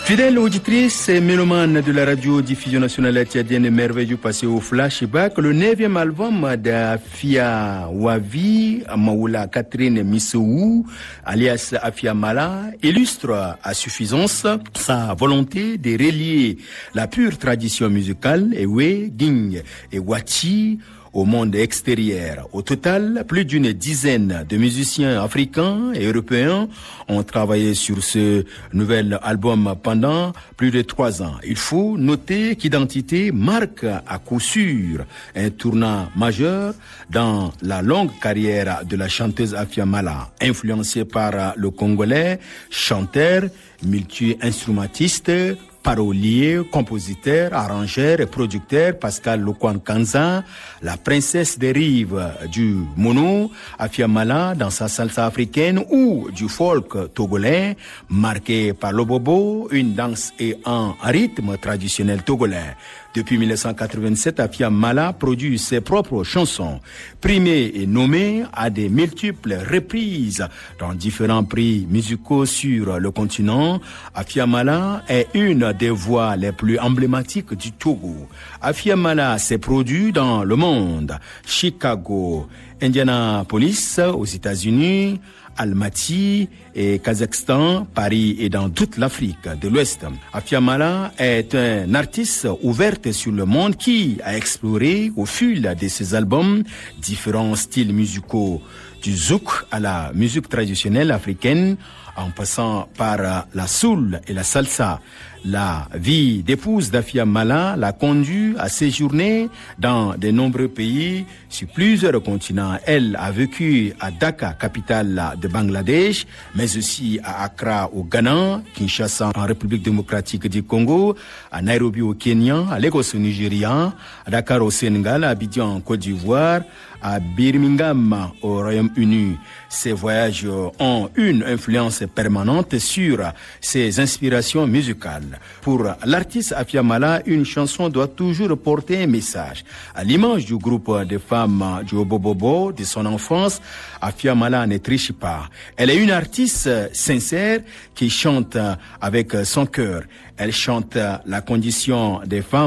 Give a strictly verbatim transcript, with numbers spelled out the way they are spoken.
Fidèles auditrices et mélomanes de la radio-diffusion nationale tchadienne merveilleux passé au flashback, le neuvième album d'Afia Wavi, Maoula Catherine Missou, alias Afia Mala, illustre à suffisance sa volonté de relier la pure tradition musicale, Ewe, Ging et Wachi, au monde extérieur. Au total, plus d'une dizaine de musiciens africains et européens ont travaillé sur ce nouvel album pendant plus de trois ans. Il faut noter qu'Identité marque à coup sûr un tournant majeur dans la longue carrière de la chanteuse Afia Mala, influencée par le Congolais, chanteur, multi-instrumentiste, parolier, compositeur, arrangeur et producteur Pascal Lokwan Kanza, la princesse des rives du mono, Afia Mala dans sa salsa africaine, ou du folk togolais marqué par le bobo, une danse et un rythme traditionnel togolais. Depuis mille neuf cent quatre-vingt-sept, Afia Mala produit ses propres chansons, primées et nommées à des multiples reprises dans différents prix musicaux sur le continent. Afia Mala est une des voix les plus emblématiques du Togo. Afia Mala s'est produit dans le monde: Chicago, Indianapolis aux États-Unis, Almaty et Kazakhstan, Paris et dans toute l'Afrique de l'Ouest. Afia Mala est un artiste ouverte sur le monde qui a exploré au fil de ses albums différents styles musicaux, du zouk à la musique traditionnelle africaine, en passant par la soul et la salsa. La vie d'épouse d'Afia Mala l'a conduit à séjourner dans de nombreux pays sur plusieurs continents. Elle a vécu à Dhaka, capitale de Bangladesh, mais aussi à Accra au Ghana, Kinshasa en République démocratique du Congo, à Nairobi au Kenya, à Lagos au Nigeria, à Dakar au Sénégal, à Abidjan en Côte d'Ivoire, à Birmingham au Royaume-Uni. Ces voyages ont une influence permanente sur ses inspirations musicales. Pour l'artiste Afia Mala, une chanson doit toujours porter un message. À l'image du groupe de femmes du Obobobo de son enfance, Afia Mala ne triche pas. Elle est une artiste sincère qui chante avec son cœur. Elle chante la condition des femmes